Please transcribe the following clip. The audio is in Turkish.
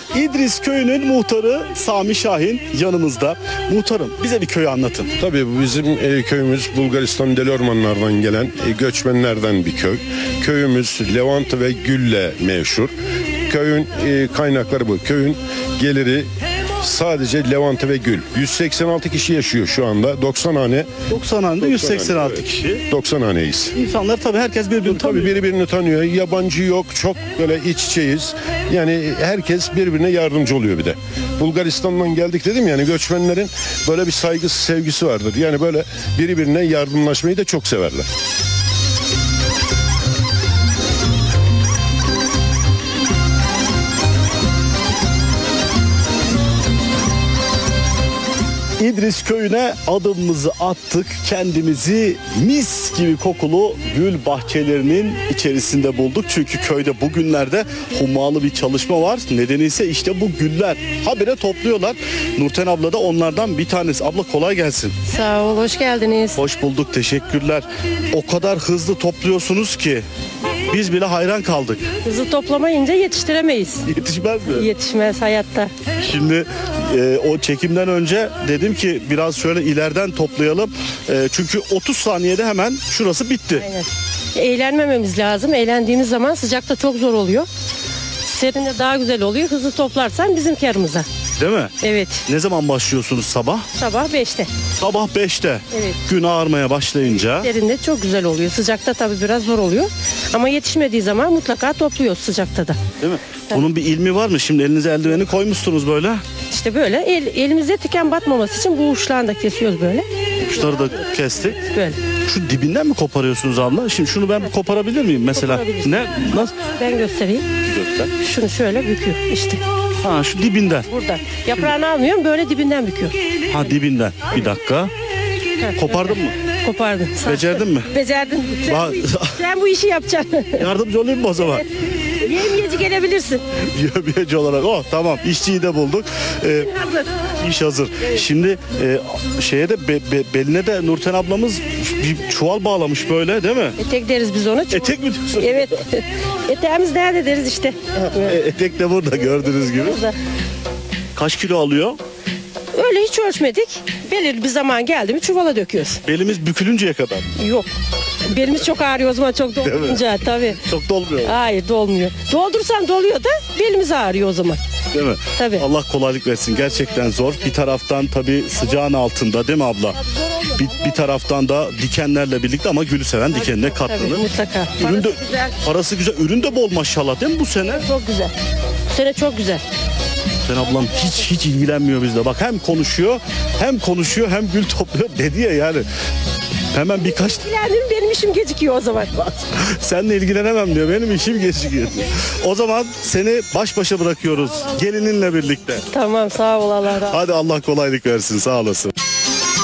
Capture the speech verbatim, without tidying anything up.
İdris köyünün muhtarı Sami Şahin yanımızda. Muhtarım, bize bir köyü anlatın. Tabii bu bizim e, köyümüz Bulgaristan Delormanlardan gelen e, göçmenlerden bir köy. Köyümüz Levantı ve gülle meşhur. Köyün e, kaynakları bu. Köyün geliri sadece Levantı ve gül. yüz seksen altı kişi yaşıyor şu anda. doksan hane. doksan hanede yüz seksen altı evet. kişi. doksan haneyiz. İnsanlar tabii herkes birbirini tanıyor. Tabii birbirini tanıyor. Yabancı yok. Çok böyle iç içeyiz. Yani herkes birbirine yardımcı oluyor bir de. Bulgaristan'dan geldik dedim yani göçmenlerin böyle bir saygısı sevgisi vardır. Yani böyle birbirine yardımlaşmayı da çok severler. İdris köyüne adımımızı attık. Kendimizi mis gibi kokulu gül bahçelerinin içerisinde bulduk. Çünkü köyde bugünlerde hummalı bir çalışma var. Nedeni ise işte bu güller. Habire topluyorlar. Nurten abla da onlardan bir tanesi. Abla kolay gelsin. Sağ ol, hoş geldiniz. Hoş bulduk, teşekkürler. O kadar hızlı topluyorsunuz ki biz bile hayran kaldık. Hızlı toplamayınca yetiştiremeyiz. Yetişmez mi? Yetişmez hayatta. Şimdi e, o çekimden önce dedim ki biraz şöyle ileriden toplayalım. E, çünkü otuz saniyede hemen şurası bitti. Aynen. Eğlenmememiz lazım. Eğlendiğimiz zaman sıcakta çok zor oluyor. Serinde daha güzel oluyor. Hızlı toplarsan bizim karımıza. Değil mi? Evet. Ne zaman başlıyorsunuz sabah? Sabah beşte. Sabah beşte. Evet. Gün ağarmaya başlayınca. Serinde çok güzel oluyor. Sıcakta tabii biraz zor oluyor. Ama yetişmediği zaman mutlaka topluyoruz sıcakta da. Değil mi? Bunun bir ilmi var mı? Şimdi elinize eldiveni koymuşsunuz böyle. İşte böyle el, elimize tiken batmaması için bu uçlarını da kesiyoruz böyle. Uçları da kestik. Böyle. Şu dibinden mi koparıyorsunuz abla? Şimdi şunu ben koparabilir miyim mesela? Koparabilirsin. Ne? Nasıl? Ben göstereyim. Göster. Şunu şöyle büküyor işte. Ha, şu dibinden. Burada. Yaprağını almıyorum, böyle dibinden büküyor. Ha, dibinden. Bir dakika. Kopardın mı? Kopardım. Becerdin mi? Becerdin. Sen, Ba- bu, işi- sen bu işi yapacaksın. Yardımcı olayım mı o zaman? Yemyeci gelebilirsin. Yemeyeci olarak. Oh, tamam, işçiyi de bulduk. Ee, Hazır. iş hazır. Şimdi e, şeye de be- be- beline de Nurten ablamız bir çuval bağlamış böyle, değil mi? Etek deriz biz onu. Etek mi diyorsun? Evet. Eteğimiz nerede deriz işte. E, etek de burada gördüğünüz gibi. Burada. Kaç kilo alıyor? Öyle hiç ölçmedik. Belirli bir zaman geldi mi çuvala döküyoruz. Belimiz bükülünceye kadar. Yok. Belimiz çok ağrıyor o zaman çok doldurunca tabii. Çok dolmuyor. Hayır dolmuyor. Doldursan doluyor da belimiz ağrıyor o zaman. Değil mi? Tabii. Allah kolaylık versin. Gerçekten zor. Bir taraftan tabii sıcağın altında, değil mi abla? Bir, bir taraftan da dikenlerle birlikte ama gülü seven dikenine katlanır. Tabii mutlaka. Ürün de, Parası güzel. parası güzel. Ürün de bol maşallah, değil mi bu sene? Çok güzel. Bu sene çok güzel. Sen ablam hiç hiç ilgilenmiyor bizle. Bak hem konuşuyor, hem konuşuyor, hem gül topluyor dedi ya yani. Hemen birkaç İlgilendim, benim işim gecikiyor o zaman. seninle ilgilenemem diyor. Benim işim geçiyor. O zaman seni baş başa bırakıyoruz gelininle birlikte. Tamam, sağ ol, Allah razı olsun. Hadi Allah kolaylık versin. Sağ olasın.